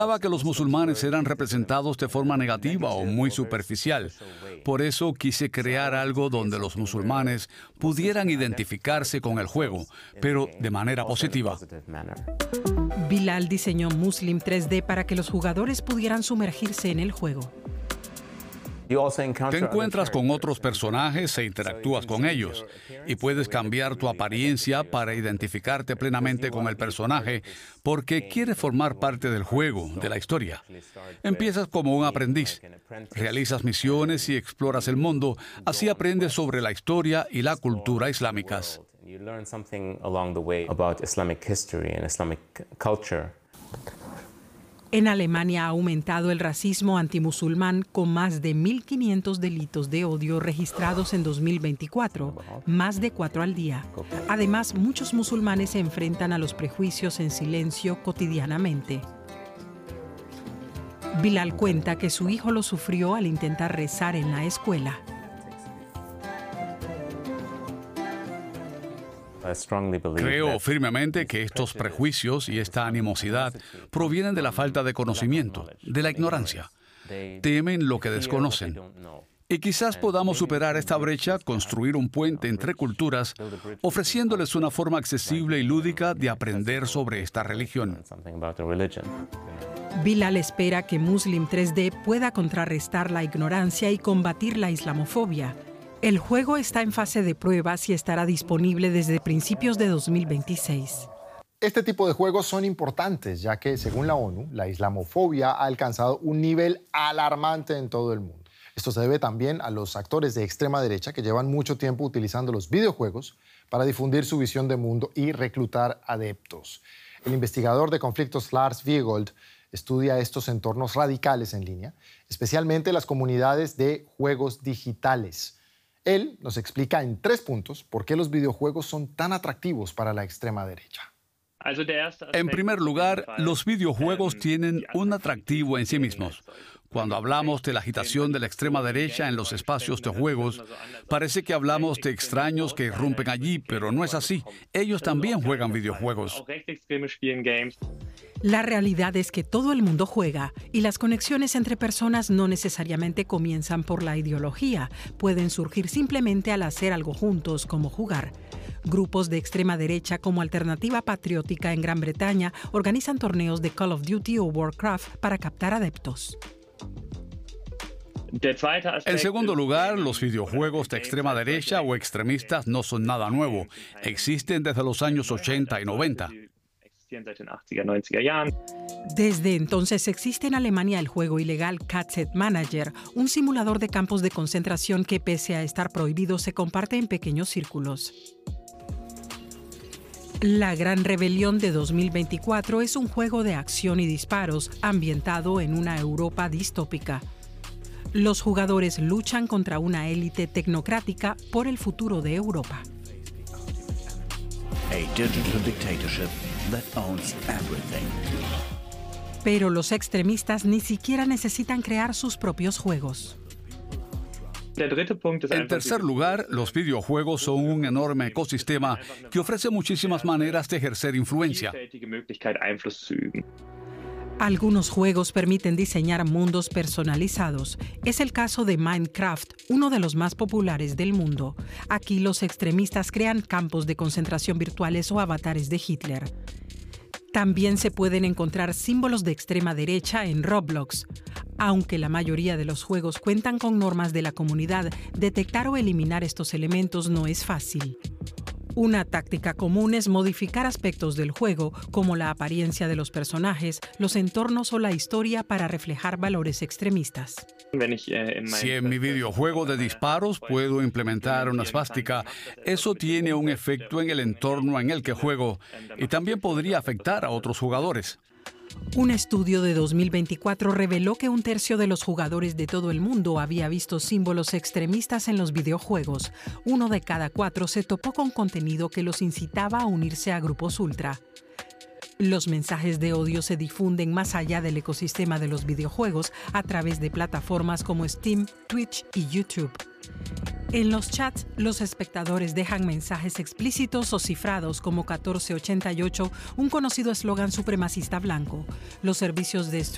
Pensaba que los musulmanes eran representados de forma negativa o muy superficial. Por eso quise crear algo donde los musulmanes pudieran identificarse con el juego, pero de manera positiva. Bilal diseñó Muslim 3D para que los jugadores pudieran sumergirse en el juego. Te encuentras con otros personajes e interactúas con ellos, y puedes cambiar tu apariencia para identificarte plenamente con el personaje porque quieres formar parte del juego, de la historia. Empiezas como un aprendiz, realizas misiones y exploras el mundo, así aprendes sobre la historia y la cultura islámicas. En Alemania ha aumentado el racismo antimusulmán con más de 1.500 delitos de odio registrados en 2024, más de 4 al día. Además, muchos musulmanes se enfrentan a los prejuicios en silencio cotidianamente. Bilal cuenta que su hijo lo sufrió al intentar rezar en la escuela. Creo firmemente que estos prejuicios y esta animosidad provienen de la falta de conocimiento, de la ignorancia. Temen lo que desconocen. Y quizás podamos superar esta brecha, construir un puente entre culturas, ofreciéndoles una forma accesible y lúdica de aprender sobre esta religión. Bilal espera que Muslim 3D pueda contrarrestar la ignorancia y combatir la islamofobia. El juego está en fase de pruebas y estará disponible desde principios de 2026. Este tipo de juegos son importantes, ya que, según la ONU, la islamofobia ha alcanzado un nivel alarmante en todo el mundo. Esto se debe también a los actores de extrema derecha que llevan mucho tiempo utilizando los videojuegos para difundir su visión de mundo y reclutar adeptos. El investigador de conflictos Lars Viegold estudia estos entornos radicales en línea, especialmente las comunidades de juegos digitales. Él nos explica en 3 puntos por qué los videojuegos son tan atractivos para la extrema derecha. En primer lugar, los videojuegos tienen un atractivo en sí mismos. Cuando hablamos de la agitación de la extrema derecha en los espacios de juegos, parece que hablamos de extraños que irrumpen allí, pero no es así. Ellos también juegan videojuegos. La realidad es que todo el mundo juega y las conexiones entre personas no necesariamente comienzan por la ideología. Pueden surgir simplemente al hacer algo juntos, como jugar. Grupos de extrema derecha como Alternativa Patriótica en Gran Bretaña organizan torneos de Call of Duty o Warcraft para captar adeptos. En segundo lugar, los videojuegos de extrema derecha o extremistas no son nada nuevo. Existen desde los años 80 y 90. Desde entonces existe en Alemania el juego ilegal KZ Manager, un simulador de campos de concentración que, pese a estar prohibido, se comparte en pequeños círculos. La Gran Rebelión de 2024 es un juego de acción y disparos ambientado en una Europa distópica. Los jugadores luchan contra una élite tecnocrática por el futuro de Europa. Pero los extremistas ni siquiera necesitan crear sus propios juegos. En tercer lugar, los videojuegos son un enorme ecosistema que ofrece muchísimas maneras de ejercer influencia. Algunos juegos permiten diseñar mundos personalizados. Es el caso de Minecraft, uno de los más populares del mundo. Aquí los extremistas crean campos de concentración virtuales o avatares de Hitler. También se pueden encontrar símbolos de extrema derecha en Roblox. Aunque la mayoría de los juegos cuentan con normas de la comunidad, detectar o eliminar estos elementos no es fácil. Una táctica común es modificar aspectos del juego, como la apariencia de los personajes, los entornos o la historia para reflejar valores extremistas. Si en mi videojuego de disparos puedo implementar una svástica, eso tiene un efecto en el entorno en el que juego y también podría afectar a otros jugadores. Un estudio de 2024 reveló que 1/3 de los jugadores de todo el mundo había visto símbolos extremistas en los videojuegos. 1 de cada 4 se topó con contenido que los incitaba a unirse a grupos ultra. Los mensajes de odio se difunden más allá del ecosistema de los videojuegos a través de plataformas como Steam, Twitch y YouTube. En los chats, los espectadores dejan mensajes explícitos o cifrados como 1488, un conocido eslogan supremacista blanco. Los servicios de